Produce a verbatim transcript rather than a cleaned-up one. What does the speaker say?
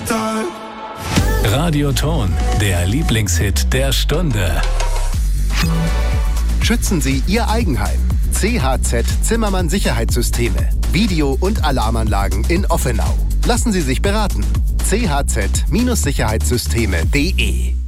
Tag. Radioton, der Lieblingshit der Stunde. Schützen Sie Ihr Eigenheim. C H Z Zimmermann Sicherheitssysteme. Video- und Alarmanlagen in Offenau. Lassen Sie sich beraten. c h z Sicherheitssysteme punkt de